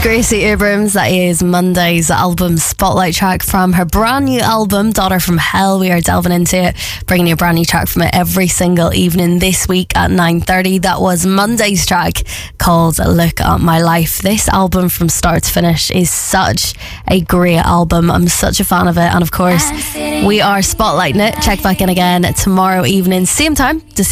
Gracie Abrams, that is Monday's album spotlight track from her brand new album, Daughter from Hell. We are delving into it, bringing you a brand new track from it every single evening this week at 9:30. That was Monday's track called Look at My Life. This album from start to finish is such a great album. I'm such a fan of it, and of course we are spotlighting it. Check back in again tomorrow evening, same time, to see